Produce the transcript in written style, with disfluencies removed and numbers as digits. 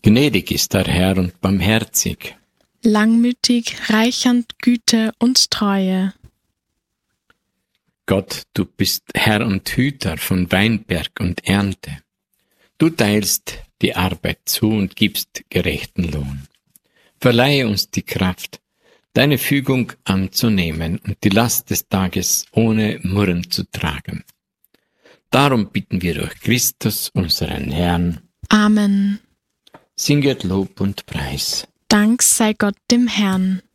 Gnädig ist der Herr und barmherzig. Langmütig, reich an Güte und Treue. Gott, du bist Herr und Hüter von Weinberg und Ernte. Du teilst die Arbeit zu und gibst gerechten Lohn. Verleihe uns die Kraft, deine Fügung anzunehmen und die Last des Tages ohne Murren zu tragen. Darum bitten wir durch Christus, unseren Herrn. Amen. Singet Lob und Preis. Dank sei Gott dem Herrn.